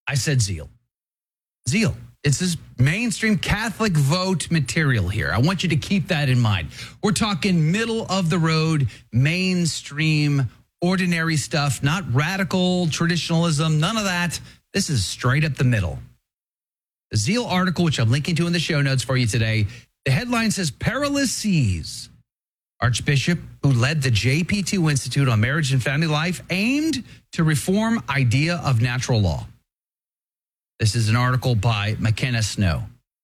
I said Zeal. Zeal. It's this mainstream Catholic vote material here. I want you to keep that in mind. We're talking middle of the road, mainstream, ordinary stuff, not radical traditionalism, none of that. This is straight up the middle. The Zeal article, which I'm linking to in the show notes for you today, the headline says, Perilous Seas. Archbishop who led the JP2 Institute on Marriage and Family Life aimed to reform idea of natural law. This is an article by McKenna Snow.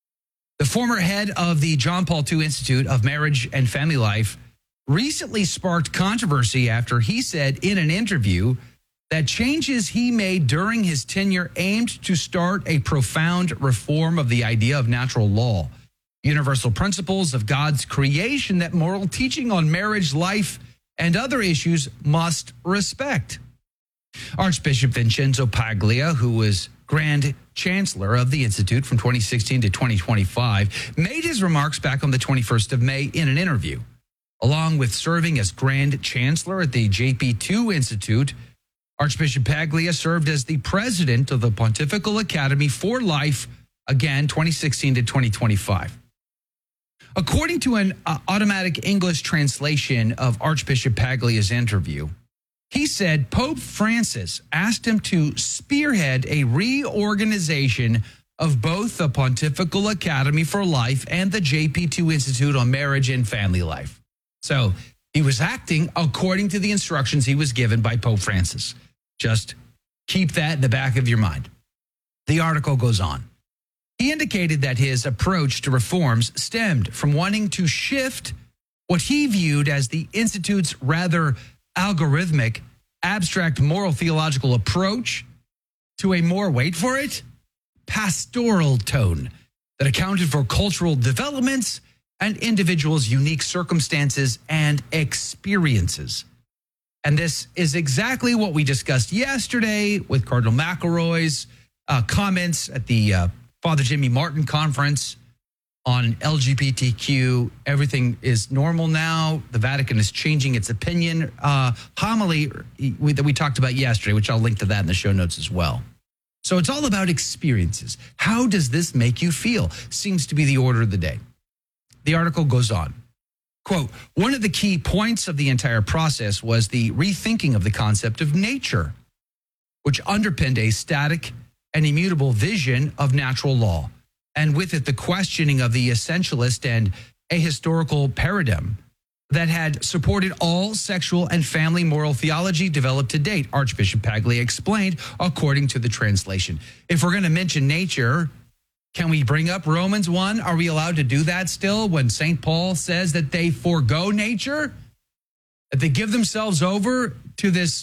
The former head of the John Paul II Institute of Marriage and Family Life recently sparked controversy after he said in an interview that changes he made during his tenure aimed to start a profound reform of the idea of natural law, universal principles of God's creation that moral teaching on marriage, life, and other issues must respect. Archbishop Vincenzo Paglia, who was Grand Chancellor of the Institute from 2016 to 2025, made his remarks back on the 21st of May in an interview. Along with serving as Grand Chancellor at the JP2 Institute, Archbishop Paglia served as the president of the Pontifical Academy for Life, again, 2016 to 2025. According to an automatic English translation of Archbishop Paglia's interview, he said Pope Francis asked him to spearhead a reorganization of both the Pontifical Academy for Life and the JP2 Institute on Marriage and Family Life. So he was acting according to the instructions he was given by Pope Francis. Just keep that in the back of your mind. The article goes on. He indicated that his approach to reforms stemmed from wanting to shift what he viewed as the Institute's rather algorithmic, abstract moral theological approach to a more, wait for it, pastoral tone that accounted for cultural developments and individuals' unique circumstances and experiences. And this is exactly what we discussed yesterday with Cardinal McElroy's comments at the Father Jimmy Martin conference on LGBTQ. Everything is normal now. The Vatican is changing its opinion. Homily that we talked about yesterday, which I'll link to that in the show notes as well. So it's all about experiences. How does this make you feel? Seems to be the order of the day. The article goes on. Quote, one of the key points of the entire process was the rethinking of the concept of nature, which underpinned a static and immutable vision of natural law, and with it the questioning of the essentialist and ahistorical paradigm that had supported all sexual and family moral theology developed to date, Archbishop Paglia explained, according to the translation. If we're going to mention nature, can we bring up Romans 1? Are we allowed to do that still when St. Paul says that they forego nature? That they give themselves over to this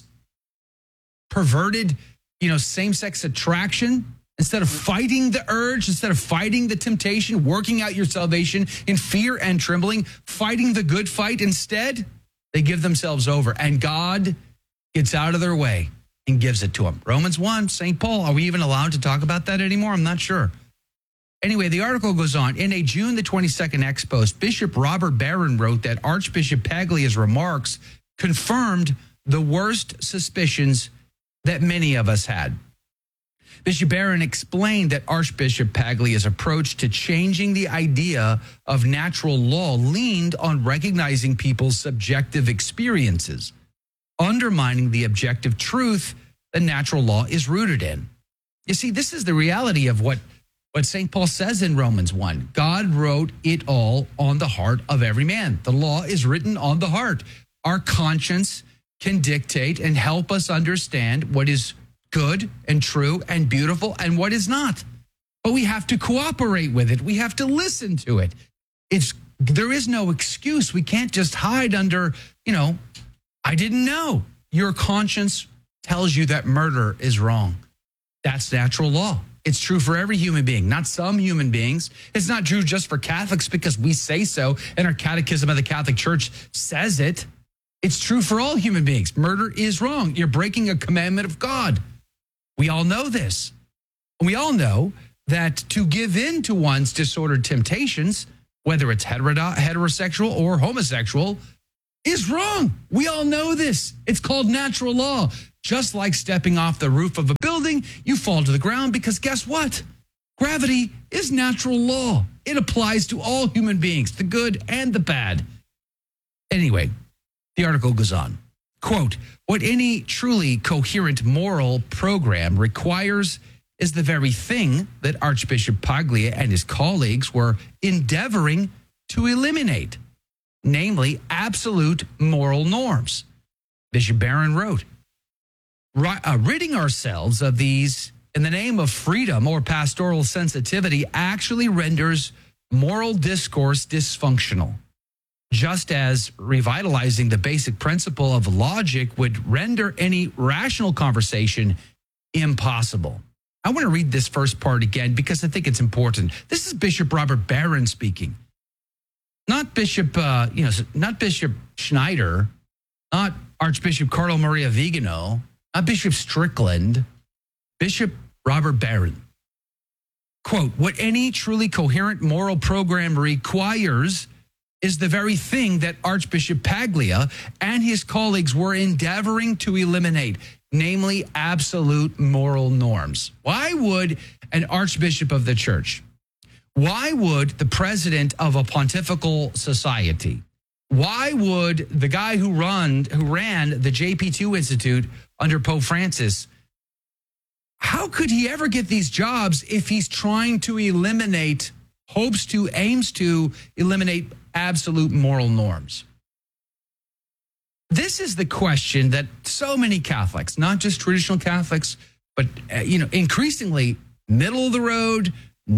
perverted, same-sex attraction? Instead of fighting the urge, instead of fighting the temptation, working out your salvation in fear and trembling, fighting the good fight instead, they give themselves over. And God gets out of their way and gives it to them. Romans 1, St. Paul, are we even allowed to talk about that anymore? I'm not sure. Anyway, the article goes on. In a June the 22nd ex-post, Bishop Robert Barron wrote that Archbishop Paglia's remarks confirmed the worst suspicions that many of us had. Bishop Barron explained that Archbishop Paglia's approach to changing the idea of natural law leaned on recognizing people's subjective experiences, undermining the objective truth that natural law is rooted in. You see, this is the reality of what St. Paul says in Romans 1. God wrote it all on the heart of every man. The law is written on the heart. Our conscience can dictate and help us understand what is good and true and beautiful and what is not. But we have to cooperate with it. We have to listen to it. There is no excuse. We can't just hide under, I didn't know. Your conscience tells you that murder is wrong. That's natural law. It's true for every human being, not some human beings. It's not true just for Catholics because we say so and our Catechism of the Catholic Church says it. It's true for all human beings. Murder is wrong. You're breaking a commandment of God. We all know this. We all know that to give in to one's disordered temptations, whether it's heterosexual or homosexual, is wrong. We all know this. It's called natural law. Just like stepping off the roof of a building falling, you fall to the ground because guess what? Gravity is natural law. It applies to all human beings, the good and the bad. Anyway, the article goes on. Quote, what any truly coherent moral program requires is the very thing that Archbishop Paglia and his colleagues were endeavoring to eliminate, namely absolute moral norms. Bishop Barron wrote, ridding ourselves of these in the name of freedom or pastoral sensitivity actually renders moral discourse dysfunctional, just as revitalizing the basic principle of logic would render any rational conversation impossible. I want to read this first part again because I think it's important. This is Bishop Robert Barron speaking, not Bishop, not Bishop Schneider, not Archbishop Carlo Maria Vigano, not Bishop Strickland, Bishop Robert Barron. Quote, what any truly coherent moral program requires is the very thing that Archbishop Paglia and his colleagues were endeavoring to eliminate, namely absolute moral norms. Why would an archbishop of the church, why would the president of a pontifical society, why would the guy who ran the JP2 Institute under Pope Francis, how could he ever get these jobs if he's trying to aims to eliminate absolute moral norms? This is the question that so many Catholics, not just traditional Catholics, but increasingly middle of the road,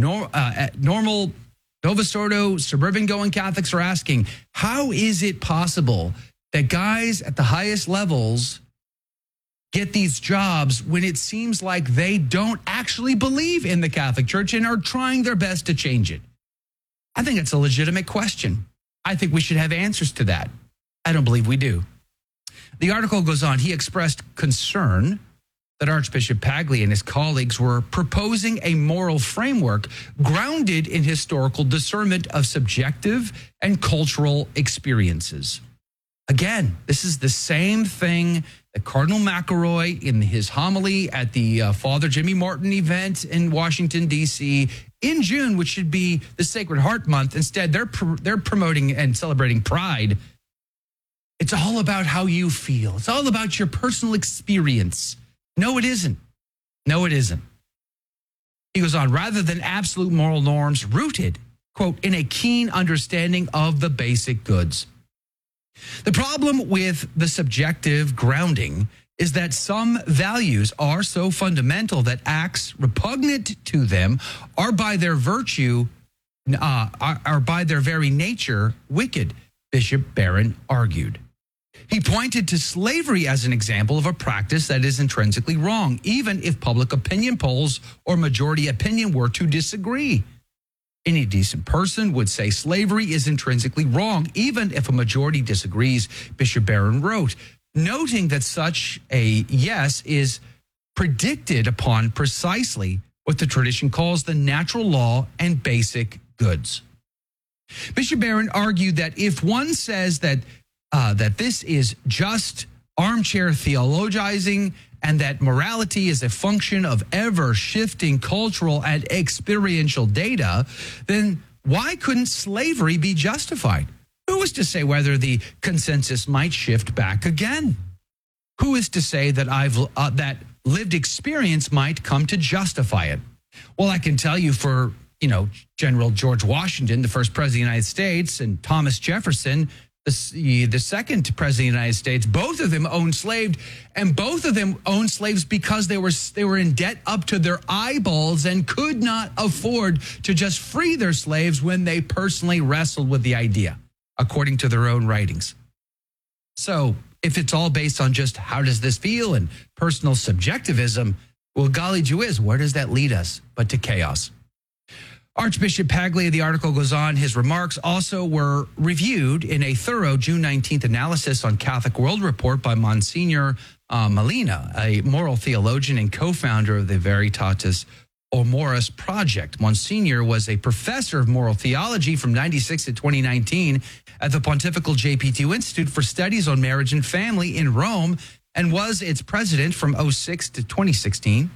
normal Novus Ordo, suburban going Catholics are asking. How is it possible that guys at the highest levels get these jobs when it seems like they don't actually believe in the Catholic Church and are trying their best to change it? I think it's a legitimate question. I think we should have answers to that. I don't believe we do. The article goes on. He expressed concern that Archbishop Paglia and his colleagues were proposing a moral framework grounded in historical discernment of subjective and cultural experiences. Again, this is the same thing that Cardinal McElroy in his homily at the Father Jimmy Martin event in Washington, D.C. in June, which should be the Sacred Heart Month. Instead, they're promoting and celebrating Pride. It's all about how you feel. It's all about your personal experience. No, it isn't. No, it isn't. He goes on, rather than absolute moral norms rooted, quote, in a keen understanding of the basic goods. The problem with the subjective grounding is that some values are so fundamental that acts repugnant to them are by their virtue, are by their very nature wicked, Bishop Barron argued. He pointed to slavery as an example of a practice that is intrinsically wrong, even if public opinion polls or majority opinion were to disagree. Any decent person would say slavery is intrinsically wrong, even if a majority disagrees, Bishop Barron wrote, noting that such a yes is predicted upon precisely what the tradition calls the natural law and basic goods. Bishop Barron argued that if one says that this is just armchair theologizing and that morality is a function of ever-shifting cultural and experiential data, then why couldn't slavery be justified? Who is to say whether the consensus might shift back again? Who is to say that that lived experience might come to justify it? Well, I can tell you for, General George Washington, the first president of the United States, and Thomas Jefferson, the second president of the United States, both of them owned slaves, and both of them owned slaves because they were in debt up to their eyeballs and could not afford to just free their slaves when they personally wrestled with the idea, according to their own writings. So if it's all based on just how does this feel and personal subjectivism, well, golly gee whiz, where does that lead us but to chaos? Archbishop Paglia, the article goes on, his remarks also were reviewed in a thorough June 19th analysis on Catholic World Report by Monsignor Molina, a moral theologian and co-founder of the Veritatis Amoris Project. Monsignor was a professor of moral theology from 96 to 2019 at the Pontifical JP2 Institute for Studies on Marriage and Family in Rome and was its president from 06 to 2016.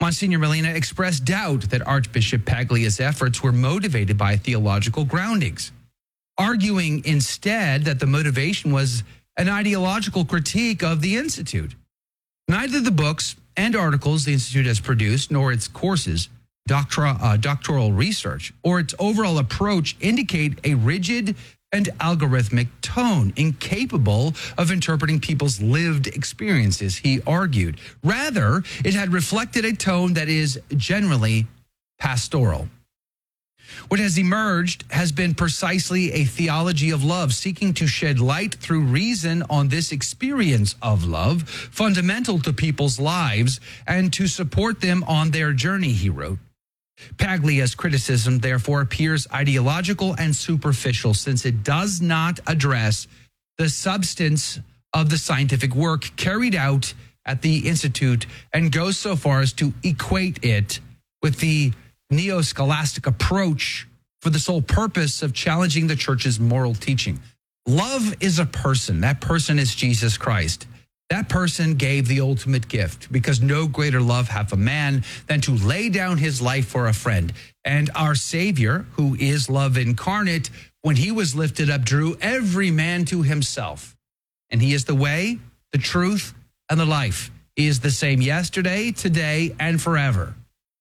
Monsignor Molina expressed doubt that Archbishop Paglia's efforts were motivated by theological groundings, arguing instead that the motivation was an ideological critique of the Institute. Neither the books and articles the Institute has produced, nor its courses, doctoral research, or its overall approach indicate a rigid and algorithmic tone, incapable of interpreting people's lived experiences, he argued. Rather, it had reflected a tone that is generally pastoral. What has emerged has been precisely a theology of love, seeking to shed light through reason on this experience of love, fundamental to people's lives, and to support them on their journey, he wrote. Paglia's criticism, therefore, appears ideological and superficial, since it does not address the substance of the scientific work carried out at the Institute and goes so far as to equate it with the neo-scholastic approach for the sole purpose of challenging the church's moral teaching. Love is a person. That person is Jesus Christ. That person gave the ultimate gift, because no greater love hath a man than to lay down his life for a friend. And our Savior, who is love incarnate, when he was lifted up, drew every man to himself. And he is the way, the truth, and the life. He is the same yesterday, today, and forever.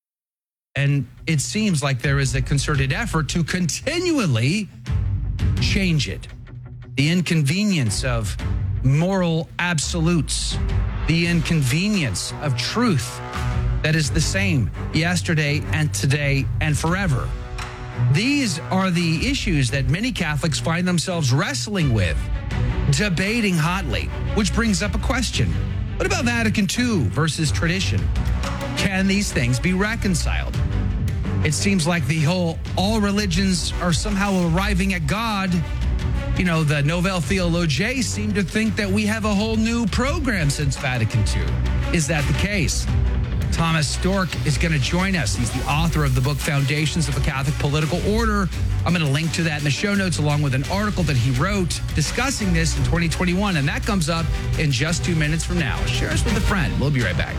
And it seems like there is a concerted effort to continually change it. The inconvenience of moral absolutes, the inconvenience of truth that is the same yesterday and today and forever. These are the issues that many Catholics find themselves wrestling with, debating hotly, which brings up a question. What about Vatican II versus tradition? Can these things be reconciled? It seems like the whole all religions are somehow arriving at God. You know, the Nouvelle Theologie seem to think that we have a whole new program since Vatican II. Is that the case? Thomas Stork is going to join us. He's the author of the book Foundations of a Catholic Political Order. I'm going to link to that in the show notes, along with an article that he wrote discussing this in 2021. And that comes up in just 2 minutes from now. Share us with a friend. We'll be right back.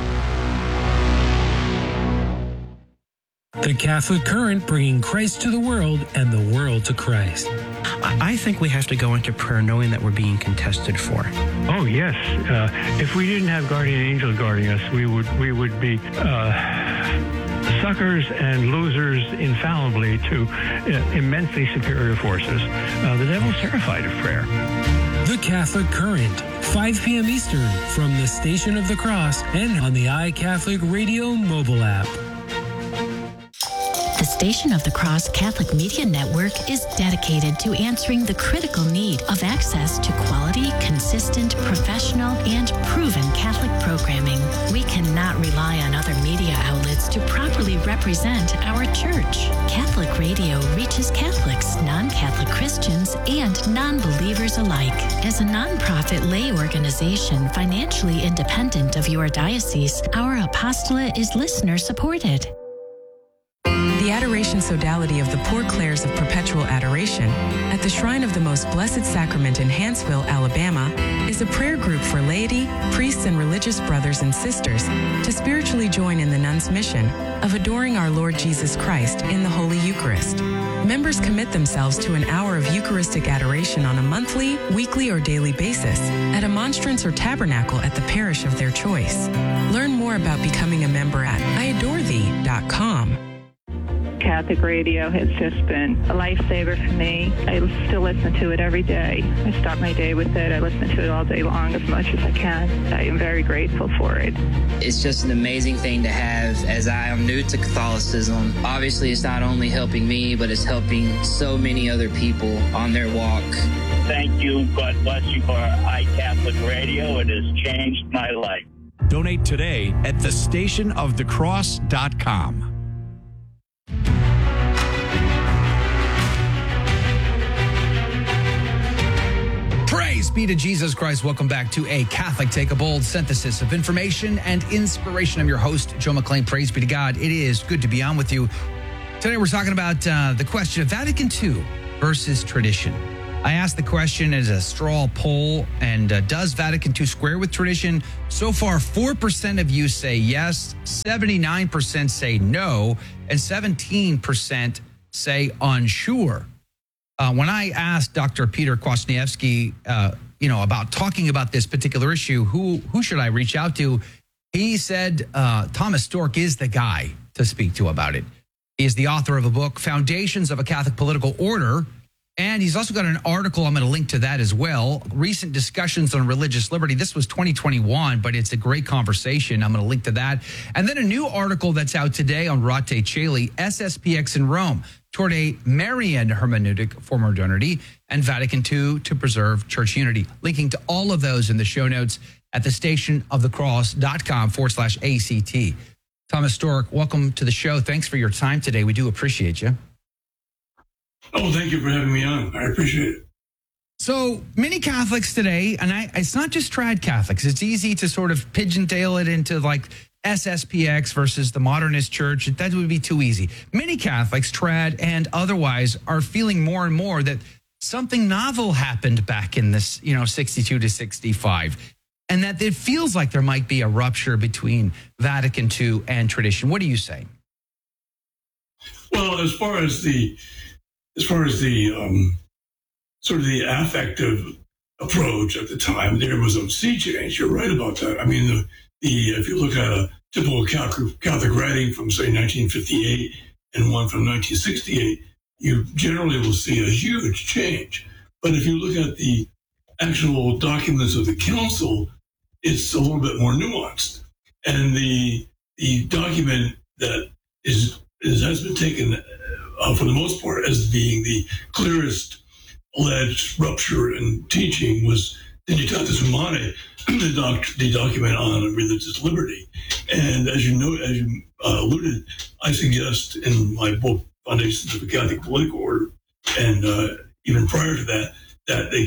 The Catholic Current, bringing Christ to the world and the world to Christ. I think we have to go into prayer knowing that we're being contested for. Oh, yes. If we didn't have guardian angels guarding us, we would be suckers and losers infallibly to immensely superior forces. The devil's terrified of prayer. The Catholic Current, 5 p.m. Eastern, from the Station of the Cross and on the iCatholic Radio mobile app. The Station of the Cross Catholic Media Network is dedicated to answering the critical need of access to quality, consistent, professional, and proven Catholic programming. We cannot rely on other media outlets to properly represent our church. Catholic Radio reaches Catholics, non-Catholic Christians, and non-believers alike. As a nonprofit lay organization financially independent of your diocese, our apostolate is listener-supported. The Adoration Sodality of the Poor Clares of Perpetual Adoration at the Shrine of the Most Blessed Sacrament in Hanceville, Alabama, is a prayer group for laity, priests, and religious brothers and sisters to spiritually join in the nuns' mission of adoring our Lord Jesus Christ in the Holy Eucharist. Members commit themselves to an hour of Eucharistic adoration on a monthly, weekly, or daily basis at a monstrance or tabernacle at the parish of their choice. Learn more about becoming a member at iadorethee.com. Catholic radio has just been a lifesaver for me. I still listen to it every day. I start my day with it. I listen to it all day long as much as I can. I am very grateful for it. It's just an amazing thing to have, as I am new to Catholicism. Obviously, it's not only helping me, but it's helping so many other people on their walk. Thank you. God bless you for iCatholic Radio. It has changed my life. Donate today at thestationofthecross.com. Praise be to Jesus Christ. Welcome back to A Catholic Take, a bold synthesis of information and inspiration. I'm your host, Joe McClain. Praise be to God. It is good to be on with you. Today we're talking about the question of Vatican II versus tradition. I asked the question as a straw poll, and does Vatican II square with tradition? So far, 4% of you say yes, 79% say no, and 17% say unsure. When I asked Dr. Peter Kwasniewski, about talking about this particular issue, who should I reach out to? He said Thomas Storck is the guy to speak to about it. He is the author of a book, Foundations of a Catholic Political Order. And he's also got an article, I'm going to link to that as well, Recent Discussions on Religious Liberty. This was 2021, but it's a great conversation. I'm going to link to that. And then a new article that's out today on Rate Caeli, SSPX in Rome, toward a Marian hermeneutic for modernity, and Vatican II to preserve church unity. Linking to all of those in the show notes at thestationofthecross.com/ACT. Thomas Storck, welcome to the show. Thanks for your time today. We do appreciate you. Oh, thank you for having me on. I appreciate it. So many Catholics today, and it's not just trad Catholics. It's easy to sort of pigeon-tail it into like SSPX versus the modernist church. That would be too easy. Many Catholics, trad and otherwise, are feeling more and more that something novel happened back in this, 62 to 65, and that it feels like there might be a rupture between Vatican II and tradition. What do you say? Well, as far as the sort of the affective approach at the time, there was a sea change. You're right about that. I mean, if you look at a typical Catholic writing from, say, 1958 and one from 1968, you generally will see a huge change. But if you look at the actual documents of the council, it's a little bit more nuanced. And the document that has been taken for the most part as being the clearest alleged rupture in teaching was Dignitatis Humanae, the document on religious liberty. And as you alluded, I suggest in my book, Foundations of a Catholic Political Order, and even prior to that, that the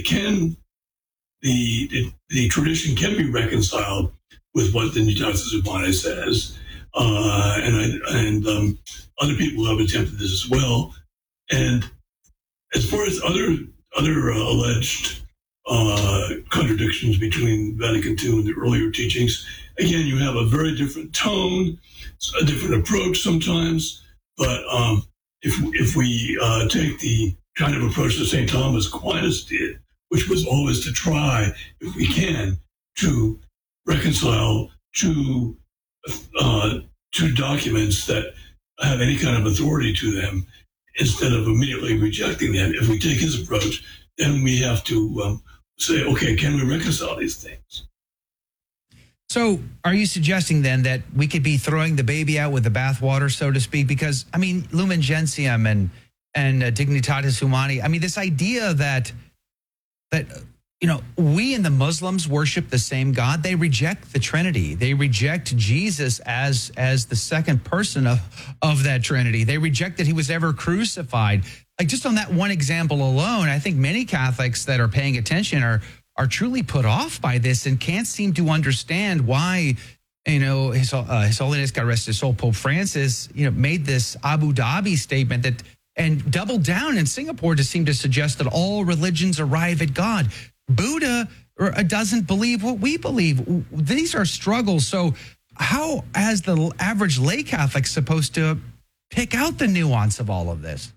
tradition can be reconciled with what Dignitatis Humanae says. And other people have attempted this as well. And as far as other alleged contradictions between Vatican II and the earlier teachings, again, you have a very different tone, a different approach sometimes. But if we take the kind of approach that St. Thomas Aquinas did, which was always to try, if we can, to reconcile two documents that have any kind of authority to them, instead of immediately rejecting them. If we take his approach, then we have to say, okay, can we reconcile these things? So are you suggesting then that we could be throwing the baby out with the bathwater, so to speak? Because, I mean, Lumen Gentium and Dignitatis Humanae, I mean, this idea that we and the Muslims worship the same God. They reject the Trinity. They reject Jesus as the second person of that Trinity. They reject that he was ever crucified. Like, just on that one example alone, I think many Catholics that are paying attention are truly put off by this and can't seem to understand why, His Holiness, God rest his soul, Pope Francis, made this Abu Dhabi statement and doubled down in Singapore to seem to suggest that all religions arrive at God. Buddha doesn't believe what we believe. These are struggles. So how is the average lay Catholic supposed to pick out the nuance of all of this?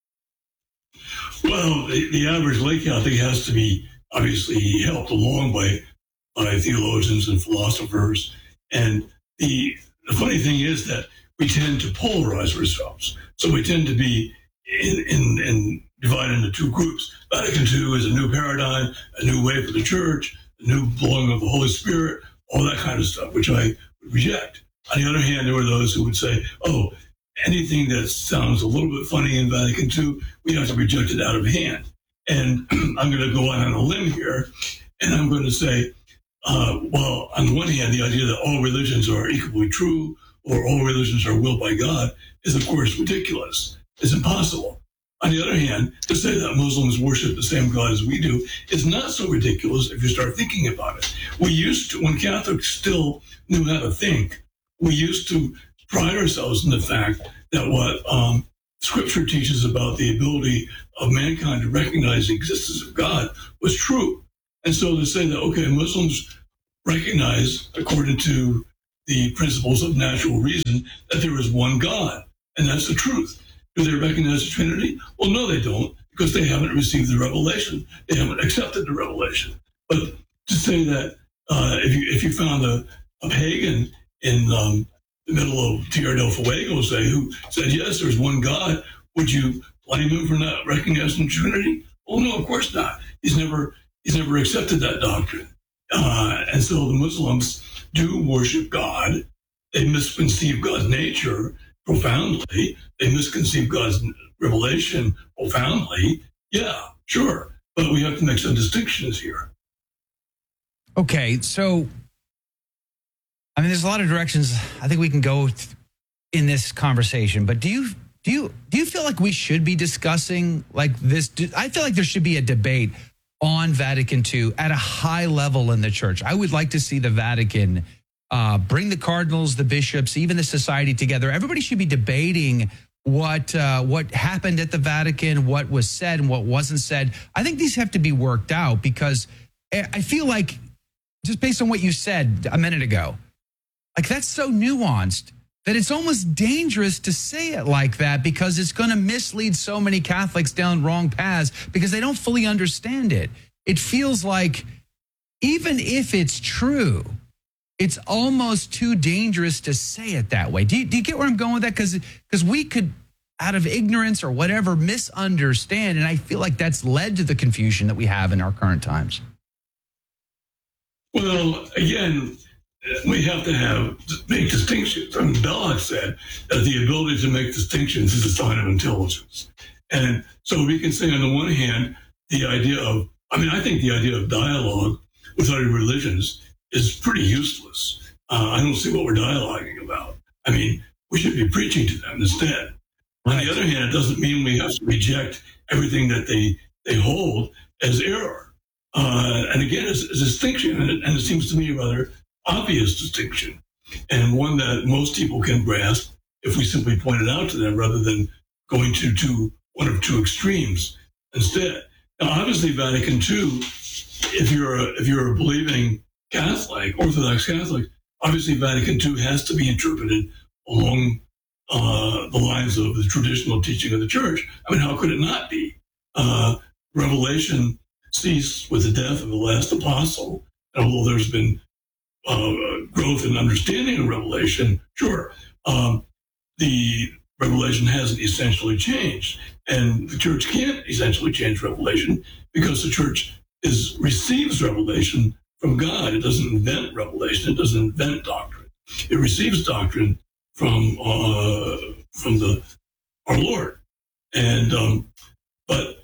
Well, the average lay Catholic has to be obviously helped along by theologians and philosophers. And the funny thing is that we tend to polarize ourselves. So we tend to be in divided into two groups. Vatican II is a new paradigm, a new way for the church, a new blowing of the Holy Spirit, all that kind of stuff, which I would reject. On the other hand, there were those who would say, oh, anything that sounds a little bit funny in Vatican II, we have to reject it out of hand. And I'm going to go out on a limb here, and I'm going to say, well, on the one hand, the idea that all religions are equally true or all religions are willed by God is, of course, ridiculous. It's impossible. On the other hand, to say that Muslims worship the same God as we do is not so ridiculous if you start thinking about it. We used to, when Catholics still knew how to think, we used to pride ourselves in the fact that what Scripture teaches about the ability of mankind to recognize the existence of God was true. And so to say that, okay, Muslims recognize, according to the principles of natural reason, that there is one God, and that's the truth. Do they recognize the Trinity? Well, no, they don't, because they haven't received the revelation. They haven't accepted the revelation. But to say that if you found a pagan in the middle of Tierra del Fuego, say, who said, yes, there's one God, would you blame him for not recognizing the Trinity? Well, no, of course not. He's never accepted that doctrine. And so the Muslims do worship God. They misconceive God's nature profoundly. They misconceive God's revelation profoundly. Yeah, sure. But we have to make some distinctions here. Okay, so, I mean, there's a lot of directions I think we can go in this conversation, but do you feel like we should be discussing like this? I feel like there should be a debate on Vatican II at a high level in the church. I would like to see the Vatican bring the cardinals, the bishops, even the society together. Everybody should be debating what happened at the Vatican, what was said and what wasn't said. I think these have to be worked out, because I feel like, just based on what you said a minute ago, like that's so nuanced that it's almost dangerous to say it like that, because it's going to mislead so many Catholics down wrong paths because they don't fully understand it. It feels like even if it's true, it's almost too dangerous to say it that way. Do you get where I'm going with that? Because we could, out of ignorance or whatever, misunderstand. And I feel like that's led to the confusion that we have in our current times. Well, again, we have to make distinctions. I mean, Belloc said that the ability to make distinctions is a sign of intelligence. And so we can say, on the one hand, I think the idea of dialogue with other religions is pretty useless. I don't see what we're dialoguing about. I mean, we should be preaching to them instead. On the other hand, it doesn't mean we have to reject everything that they hold as error. And again, it's a distinction, and it seems to me a rather obvious distinction, and one that most people can grasp if we simply point it out to them rather than going to one of two extremes instead. Now, obviously, Vatican II, if you're a believing Catholic, Orthodox Catholic, obviously Vatican II has to be interpreted along the lines of the traditional teaching of the Church. I mean, how could it not be? Revelation ceased with the death of the last apostle. And although there's been growth in understanding of Revelation, sure, the Revelation hasn't essentially changed. And the Church can't essentially change Revelation because the Church receives Revelation from God. It doesn't invent Revelation. It doesn't invent doctrine. It receives doctrine from our Lord. And but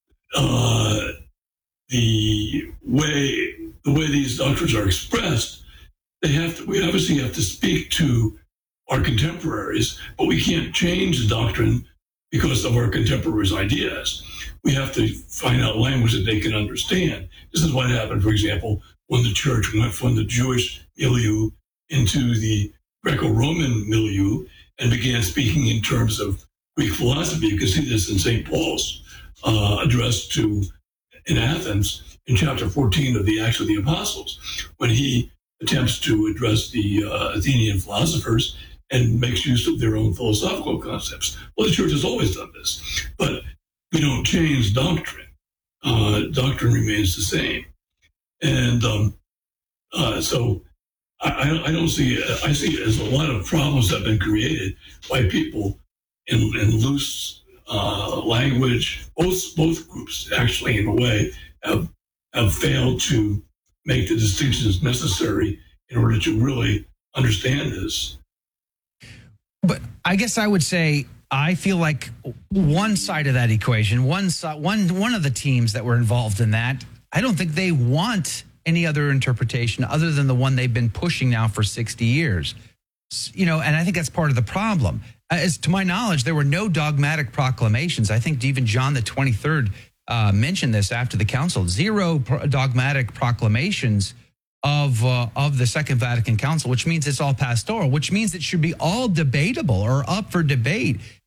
the way these doctrines are expressed, we obviously have to speak to our contemporaries, but we can't change the doctrine because of our contemporaries' ideas. We have to find out language that they can understand. This is what happened, for example, when the Church went from the Jewish milieu into the Greco-Roman milieu and began speaking in terms of Greek philosophy. You can see this in St. Paul's address in Athens in chapter 14 of the Acts of the Apostles, when he attempts to address the Athenian philosophers and makes use of their own philosophical concepts. Well, the Church has always done this, but we don't change doctrine. Doctrine remains the same. And so I don't see it. I see it as a lot of problems have been created by people in loose language. Both groups, actually, in a way, have failed to make the distinctions necessary in order to really understand this. But I guess I would say I feel like one side of that equation, one of the teams that were involved in that, I don't think they want any other interpretation other than the one they've been pushing now for 60 years. And I think that's part of the problem. As to my knowledge, there were no dogmatic proclamations. I think even John the 23rd mentioned this after the council. Zero dogmatic proclamations of the Second Vatican Council, which means it's all pastoral, which means it should be all debatable or up for debate.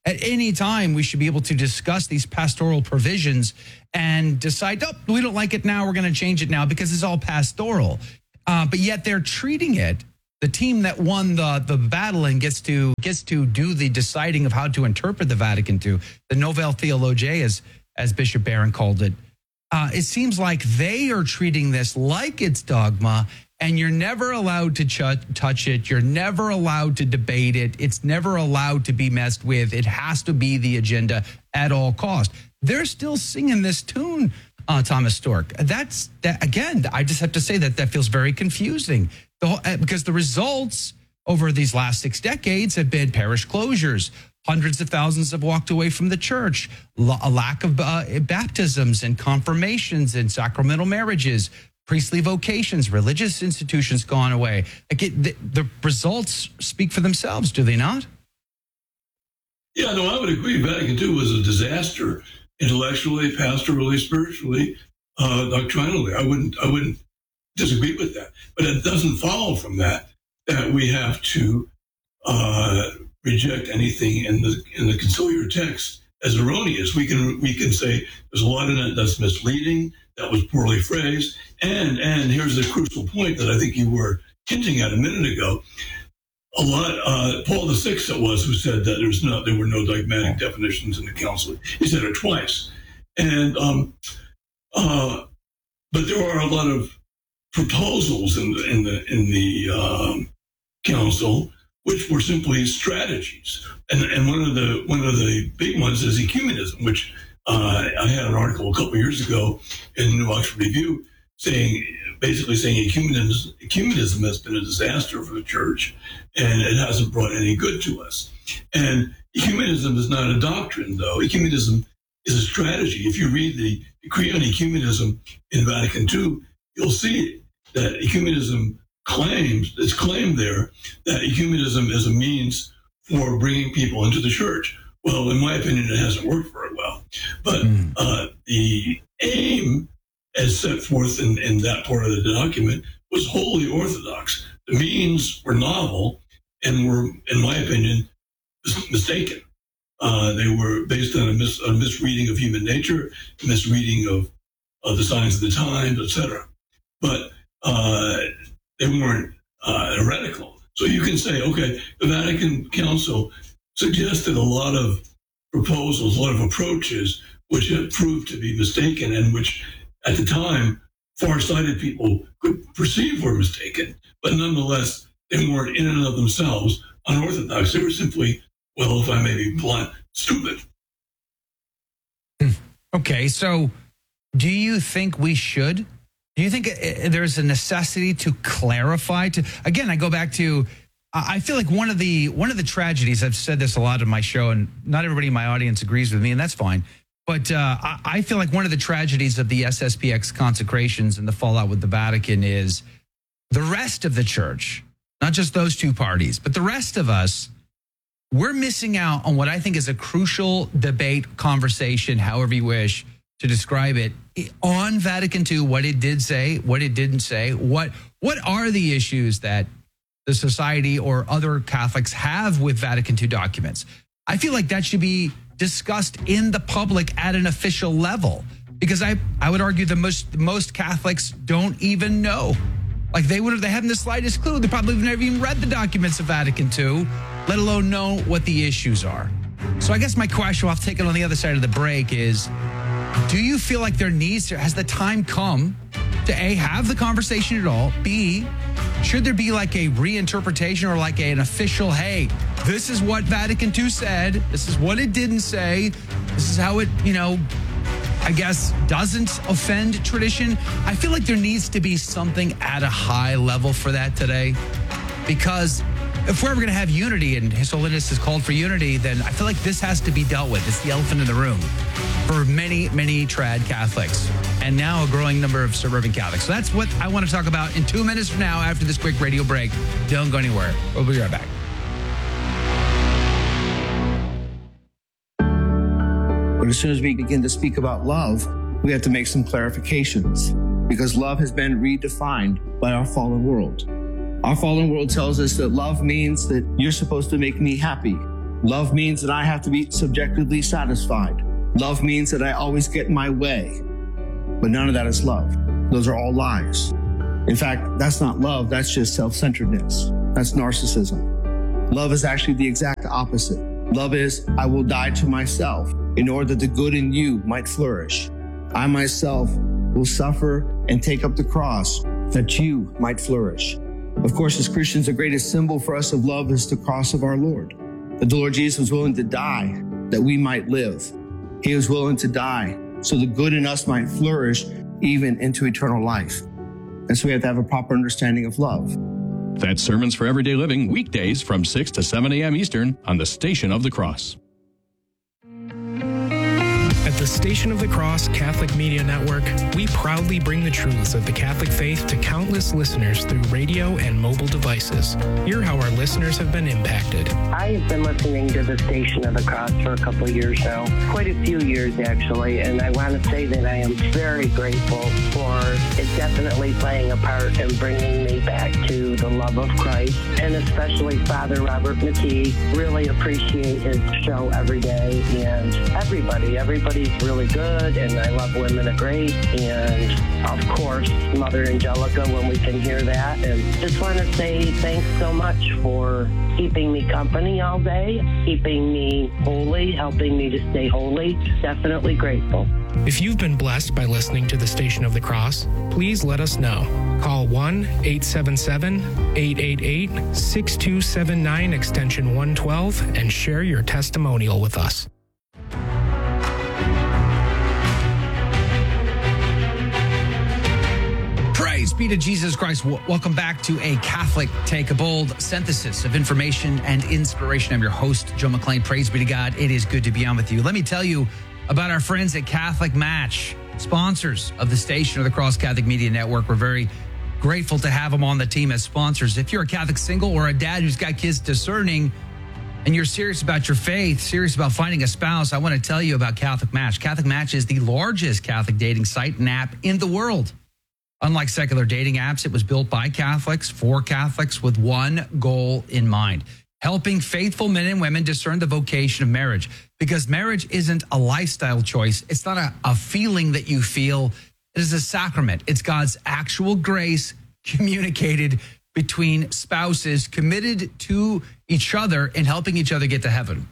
At any time, we should be able to discuss these pastoral provisions and decide, oh, we don't like it now, we're going to change it now because it's all pastoral. But yet they're treating it, the team that won the battle and gets to do the deciding of how to interpret the Vatican II, the Novel Theologiae, as Bishop Barron called it. It seems like they are treating this like it's dogma, and you're never allowed to touch it. You're never allowed to debate it. It's never allowed to be messed with. It has to be the agenda at all cost. They're still singing this tune, Thomas Stork. Again, I just have to say that feels very confusing. Because the results over these last 6 decades have been parish closures. Hundreds of thousands have walked away from the church, a lack of baptisms and confirmations and sacramental marriages, priestly vocations, religious institutions gone away. The results speak for themselves, do they not? Yeah, no, I would agree. Vatican II was a disaster, intellectually, pastorally, spiritually, doctrinally. I wouldn't disagree with that, but it doesn't follow from that we have to reject anything in the conciliar text as erroneous. We can say there's a lot in it that's misleading, that was poorly phrased, and here's the crucial point that I think you were hinting at a minute ago. Paul VI it was who said that there were no dogmatic definitions in the council. He said it twice, and but there are a lot of proposals in the council which were simply strategies, and one of the big ones is ecumenism, which I had an article a couple of years ago in the New Oxford Review basically saying ecumenism has been a disaster for the church and it hasn't brought any good to us. And ecumenism is not a doctrine, though. Ecumenism is a strategy. If you read the decree on ecumenism in Vatican II, you'll see that ecumenism it's claimed there that ecumenism is a means for bringing people into the church. Well, in my opinion, it hasn't worked very well. But the aim, as set forth in that part of the document, was wholly orthodox. The means were novel and were, in my opinion, mistaken. They were based on a misreading of human nature, a misreading of the signs of the times, etc. But they weren't heretical. So you can say, okay, the Vatican Council suggested a lot of proposals, a lot of approaches, which have proved to be mistaken and which, at the time, far-sighted people could perceive were mistaken. But nonetheless, they weren't in and of themselves unorthodox. They were simply, well, if I may be blunt, stupid. Okay, so do you think we should? Do you think there's a necessity to clarify? Again, I go back to, I feel like one of the tragedies, I've said this a lot in my show, and not everybody in my audience agrees with me, and that's fine. But I feel like one of the tragedies of the SSPX consecrations and the fallout with the Vatican is the rest of the church, not just those two parties, but the rest of us, we're missing out on what I think is a crucial debate, conversation, however you wish to describe it, on Vatican II, what it did say, what it didn't say, what are the issues that the society or other Catholics have with Vatican II documents. I feel like that should be discussed in the public at an official level, because I would argue the most Catholics don't even know. Like they haven't the slightest clue. They probably never even read the documents of Vatican II, let alone know what the issues are. So I guess my question, I'll take it on the other side of the break, is do you feel like has the time come to A, have the conversation at all? B, should there be like a reinterpretation or like an official, hey, this is what Vatican II said, this is what it didn't say, this is how it, I guess, doesn't offend tradition? I feel like there needs to be something at a high level for that today, because if we're ever going to have unity, and His Holiness has called for unity, then I feel like this has to be dealt with. It's the elephant in the room for many, many trad Catholics, and now a growing number of suburban Catholics. So that's what I want to talk about in 2 minutes from now after this quick radio break. Don't go anywhere. We'll be right back. But as soon as we begin to speak about love, we have to make some clarifications, because love has been redefined by our fallen world. Our fallen world tells us that love means that you're supposed to make me happy. Love means that I have to be subjectively satisfied. Love means that I always get my way. But none of that is love. Those are all lies. In fact, that's not love. That's just self-centeredness. That's narcissism. Love is actually the exact opposite. Love is, I will die to myself in order that the good in you might flourish. I myself will suffer and take up the cross that you might flourish. Of course, as Christians, the greatest symbol for us of love is the cross of our Lord. That the Lord Jesus was willing to die that we might live. He was willing to die so the good in us might flourish even into eternal life. And so we have to have a proper understanding of love. That's Sermons for Everyday Living, weekdays from 6 to 7 a.m. Eastern on the Station of the Cross. At the Station of the Cross Catholic Media Network, we proudly bring the truths of the Catholic faith to countless listeners through radio and mobile devices. Hear how our listeners have been impacted. I have been listening to the Station of the Cross for a couple of years now, quite a few years actually, and I want to say that I am very grateful for it definitely playing a part in bringing me back to the love of Christ, and especially Father Robert McKee. Really appreciate his show every day, and everybody's really good, and I love Women of Grace, and of course Mother Angelica when we can hear that. And just want to say thanks so much for keeping me company all day, keeping me holy, helping me to stay holy. Definitely grateful. If you've been blessed by listening to the Station of the Cross, please let us know. Call 1-877-888-6279 extension 112 and share your testimonial with us. Praise be to Jesus Christ. Welcome back to A Catholic Take, a bold synthesis of information and inspiration. I'm your host, Joe McLean. Praise be to God. It is good to be on with you. Let me tell you about our friends at Catholic Match, sponsors of the Station of the Cross Catholic Media Network. We're very grateful to have them on the team as sponsors. If you're a Catholic single or a dad who's got kids discerning and you're serious about your faith, serious about finding a spouse, I want to tell you about Catholic Match. Catholic Match is the largest Catholic dating site and app in the world. Unlike secular dating apps, it was built by Catholics for Catholics with one goal in mind: helping faithful men and women discern the vocation of marriage. Because marriage isn't a lifestyle choice. It's not a feeling that you feel. It is a sacrament. It's God's actual grace communicated between spouses committed to each other and helping each other get to heaven.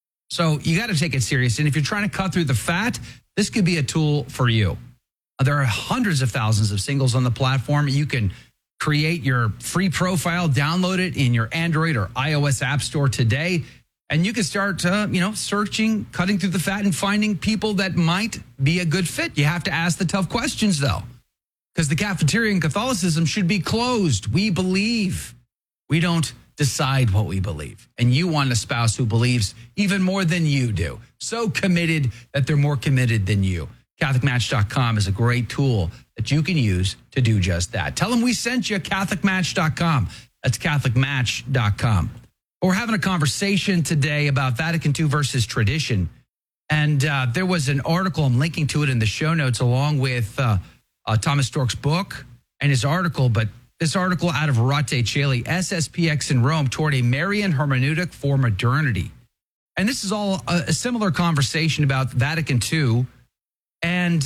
So you got to take it serious. And if you're trying to cut through the fat, this could be a tool for you. There are hundreds of thousands of singles on the platform. You can create your free profile, download it in your Android or iOS app store today, and you can start, searching, cutting through the fat, and finding people that might be a good fit. You have to ask the tough questions, though, because the cafeteria in Catholicism should be closed. We believe. We don't decide what we believe. And you want a spouse who believes even more than you do, so committed that they're more committed than you. CatholicMatch.com is a great tool that you can use to do just that. Tell them we sent you, CatholicMatch.com. That's CatholicMatch.com. We're having a conversation today about Vatican II versus tradition. And there was an article, I'm linking to it in the show notes, along with Thomas Storck's book and his article. But this article out of Rate Caeli, SSPX in Rome toward a Marian hermeneutic for modernity. And this is all a similar conversation about Vatican II and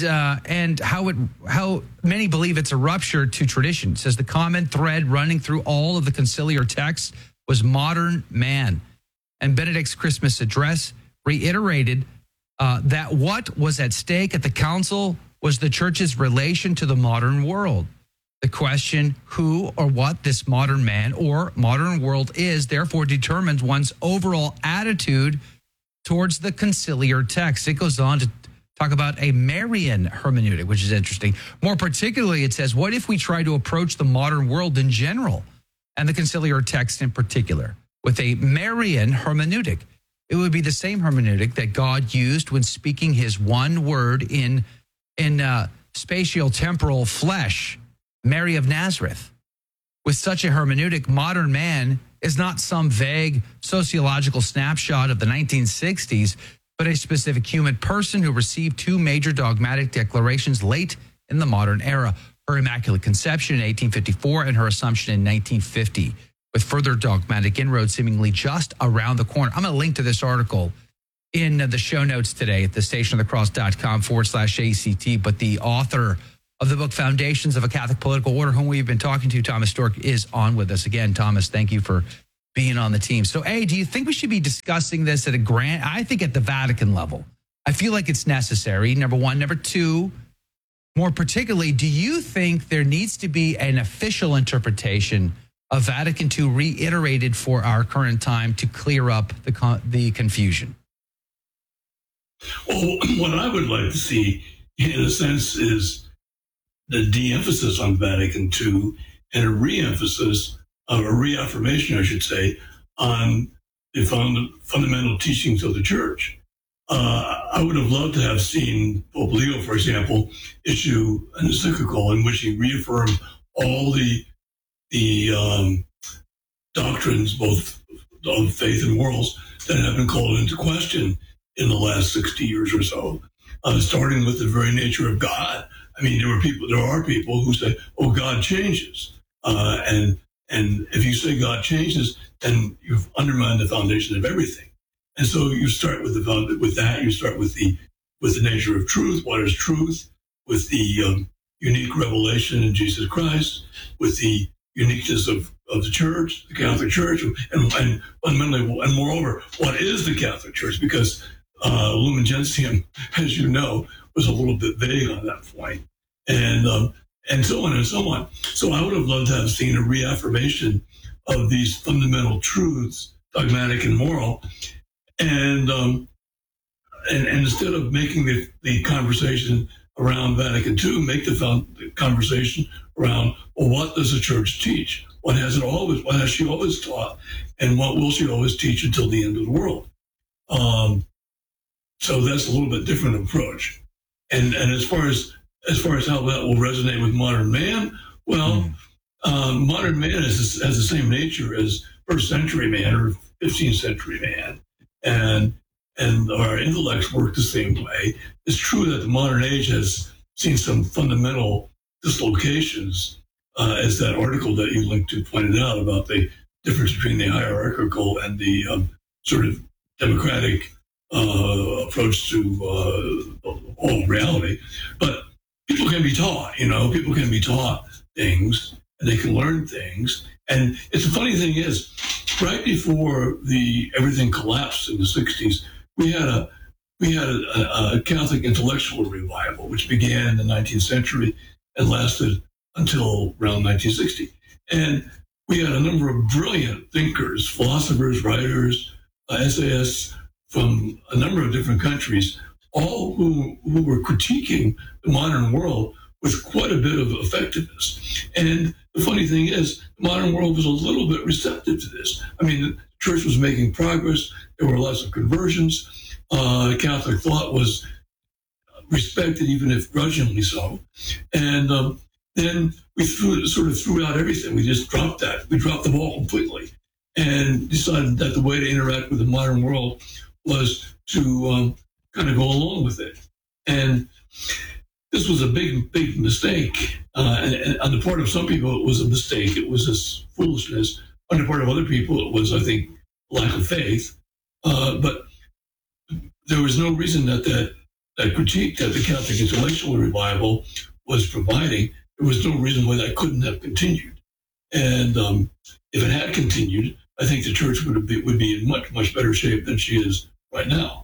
how many believe it's a rupture to tradition. It says the common thread running through all of the conciliar texts was modern man. And Benedict's Christmas address reiterated that what was at stake at the council was the church's relation to the modern world. The question who or what this modern man or modern world is, therefore, determines one's overall attitude towards the conciliar text. It goes on to talk about a Marian hermeneutic, which is interesting. More particularly, it says, what if we try to approach the modern world in general and the conciliar text in particular with a Marian hermeneutic? It would be the same hermeneutic that God used when speaking his one word in spatio-temporal flesh, Mary of Nazareth. With such a hermeneutic, modern man is not some vague sociological snapshot of the 1960s, but a specific human person who received two major dogmatic declarations late in the modern era: her Immaculate Conception in 1854 and her Assumption in 1950. with further dogmatic inroads seemingly just around the corner. I'm going to link to this article in the show notes today at thestationofthecross.com/ACT. But the author of the book Foundations of a Catholic Political Order, whom we've been talking to, Thomas Storck, is on with us. Again, Thomas, thank you for being on the team. So, A, do you think we should be discussing this at I think at the Vatican level? I feel like it's necessary, number one. Number two, more particularly, do you think there needs to be an official interpretation of Vatican II reiterated for our current time to clear up the confusion? Well, what I would like to see, in a sense, is the de-emphasis on Vatican II and a re-emphasis, a reaffirmation, I should say, on the fundamental teachings of the Church. I would have loved to have seen Pope Leo, for example, issue an encyclical in which he reaffirmed all the doctrines, both of faith and morals, that have been called into question in the last 60 years or so, starting with the very nature of God. I mean, there are people who say, "Oh, God changes," and if you say God changes, then you've undermined the foundation of everything. And so you start with that. You start with the nature of truth. What is truth? With the unique revelation in Jesus Christ, with the uniqueness of the Church, the Catholic Church, and fundamentally, and moreover, what is the Catholic Church? Because Lumen Gentium, as you know, was a little bit vague on that point, and so on and so on. So I would have loved to have seen a reaffirmation of these fundamental truths, dogmatic and moral, and instead of making the conversation around Vatican II, make the conversation around, well, what does the Church teach? What has she always taught, and what will she always teach until the end of the world? So that's a little bit different approach. And as far as how that will resonate with modern man, well, modern man has the same nature as first century man or 15th century man, and our intellects work the same way. It's true that the modern age has seen some fundamental dislocations, as that article that you linked to pointed out about the difference between the hierarchical and the sort of democratic approach to all reality. But people can be taught, people can be taught things, and they can learn things. And it's the funny thing is, right before everything collapsed in the 60s, we had a Catholic intellectual revival, which began in the 19th century and lasted until around 1960. And we had a number of brilliant thinkers, philosophers, writers, essayists from a number of different countries, all who were critiquing the modern world with quite a bit of effectiveness. And the funny thing is, the modern world was a little bit receptive to this. I mean, the Church was making progress. There were lots of conversions. Catholic thought was respected, even if grudgingly so. And then we threw out everything. We just dropped that. We dropped the ball completely and decided that the way to interact with the modern world was to kind of go along with it. And this was a big, big mistake. And on the part of some people, it was a mistake. It was just foolishness. On the part of other people, it was, I think, lack of faith. But there was no reason that critique that the Catholic intellectual revival was providing, there was no reason why that couldn't have continued. And if it had continued, I think the Church would be in much, much better shape than she is right now.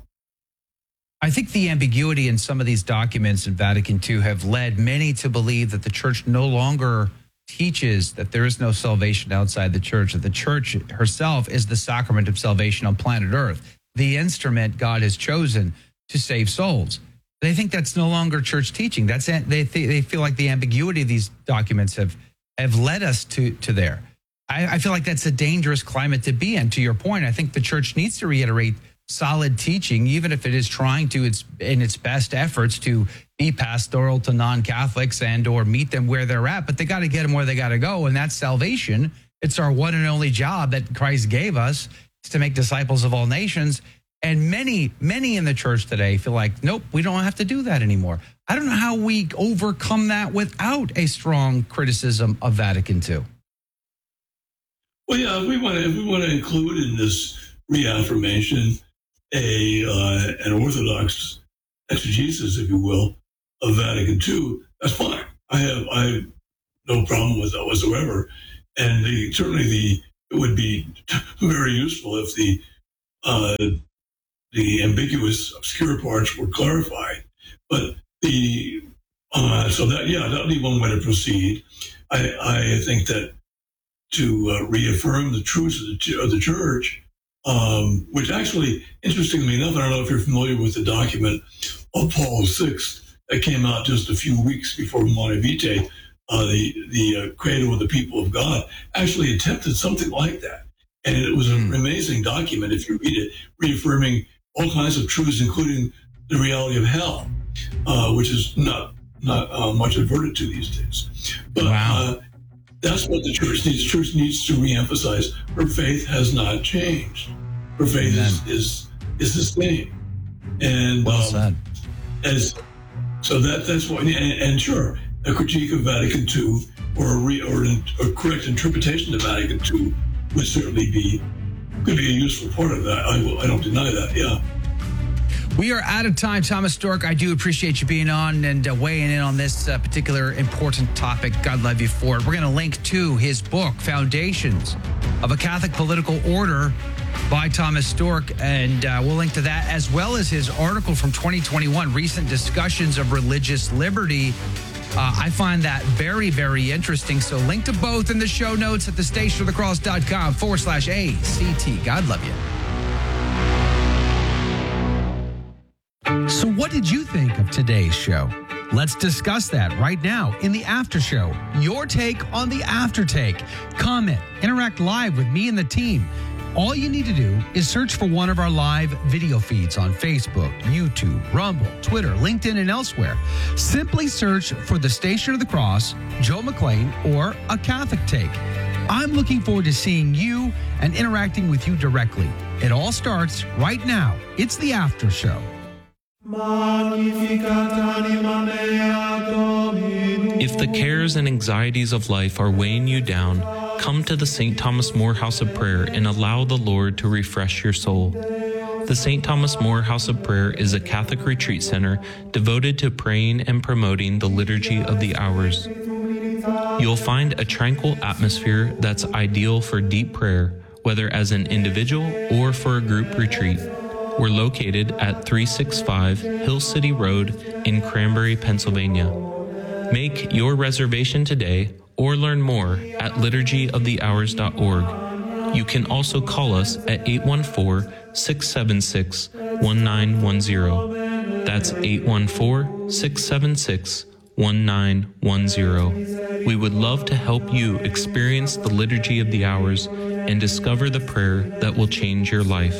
I think the ambiguity in some of these documents in Vatican II have led many to believe that the Church no longer teaches that there is no salvation outside the Church, that the Church herself is the sacrament of salvation on planet Earth, the instrument God has chosen to save souls. They think that's no longer Church teaching. They feel like the ambiguity of these documents have led us to there. I feel like that's a dangerous climate to be in. To your point, I think the Church needs to reiterate solid teaching, even if it is trying to, in its best efforts to be pastoral to non-Catholics and or meet them where they're at. But they got to get them where they got to go, and that's salvation. It's our one and only job that Christ gave us, is to make disciples of all nations. And many in the Church today feel like, nope, we don't have to do that anymore. I don't know how we overcome that without a strong criticism of Vatican II. Well, yeah, if we want to include in this reaffirmation an Orthodox exegesis, if you will, of Vatican II, that's fine. I have no problem with that whatsoever. And certainly it would be very useful if the ambiguous, obscure parts were clarified. But that'd be one way to proceed. I think that to reaffirm the truths of the church, which actually, interestingly enough, I don't know if you're familiar with the document of Paul VI that came out just a few weeks before Humanae Vitae, the Credo of the People of God, actually attempted something like that. And it was an amazing document, if you read it, reaffirming all kinds of truths, including the reality of hell, which is not much adverted to these days. But that's what the church needs. The church needs to reemphasize her faith has not changed. Her faith is the same. And well said. So that's why. And sure, a critique of Vatican II or a correct interpretation of Vatican II would certainly could be a useful part of that. I don't deny that. Yeah. We are out of time, Thomas Storck. I do appreciate you being on and weighing in on this particular important topic. God love you for it. We're going to link to his book, Foundations of a Catholic Political Order by Thomas Storck, and we'll link to that as well as his article from 2021, Recent Discussions of Religious Liberty. I find that very, very interesting. So link to both in the show notes at thestationofthecross.com/ACT. God love you. So what did you think of today's show? Let's discuss that right now in the after show. Your take on the after take. Comment, interact live with me and the team. All you need to do is search for one of our live video feeds on Facebook, YouTube, Rumble, Twitter, LinkedIn, and elsewhere. Simply search for The Station of the Cross, Joe McClain, or A Catholic Take. I'm looking forward to seeing you and interacting with you directly. It all starts right now. It's the after show. If the cares and anxieties of life are weighing you down, come to the St. Thomas More House of Prayer and allow the Lord to refresh your soul. The St. Thomas More House of Prayer is a Catholic retreat center devoted to praying and promoting the Liturgy of the Hours. You'll find a tranquil atmosphere that's ideal for deep prayer, whether as an individual or for a group retreat. We're located at 365 Hill City Road in Cranberry, Pennsylvania. Make your reservation today or learn more at liturgyofthehours.org. You can also call us at 814-676-1910. That's 814-676-1910. We would love to help you experience the Liturgy of the Hours and discover the prayer that will change your life.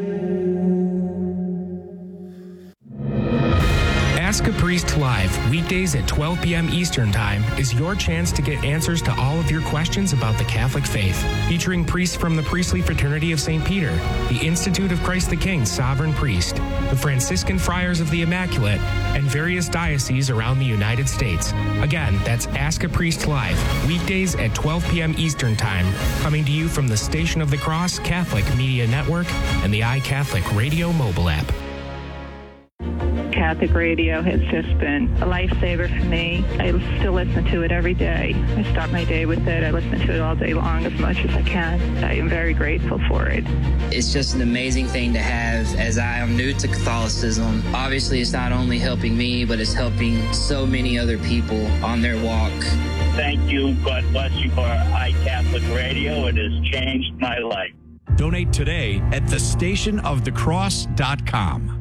Ask a Priest Live, weekdays at 12 p.m. Eastern Time, is your chance to get answers to all of your questions about the Catholic faith. Featuring priests from the Priestly Fraternity of St. Peter, the Institute of Christ the King Sovereign Priest, the Franciscan Friars of the Immaculate, and various dioceses around the United States. Again, that's Ask a Priest Live, weekdays at 12 p.m. Eastern Time, coming to you from the Station of the Cross Catholic Media Network and the iCatholic Radio mobile app. Catholic radio has just been a lifesaver for me. I still listen to it every day. I start my day with it. I listen to it all day long as much as I can. I am very grateful for it. It's just an amazing thing to have as I am new to Catholicism. Obviously, it's not only helping me, but it's helping so many other people on their walk. Thank you. God bless you for iCatholic Radio. It has changed my life. Donate today at thestationofthecross.com.